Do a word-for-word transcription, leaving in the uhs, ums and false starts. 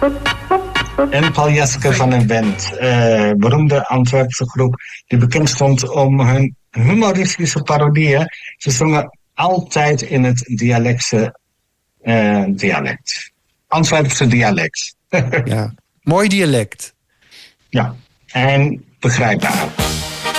En Paul Jeske van den Wendt, uh, beroemde Antwerpse groep die bekend stond om hun humoristische parodieën. Ze zongen altijd in het dialectse uh, dialect. Antwerpse dialect. Ja, mooi dialect. Ja, en begrijpbaar.